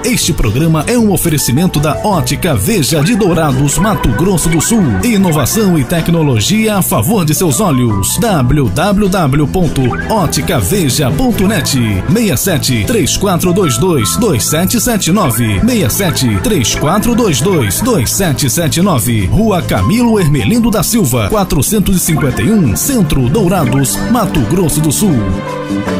Este programa é um oferecimento da Ótica Veja de Dourados, Mato Grosso do Sul. Inovação e tecnologia a favor de seus olhos. www.óticaveja.net 67 3422 2779 67 3422 2779. Rua Camilo Hermelindo da Silva, 451, Centro, Dourados, Mato Grosso do Sul.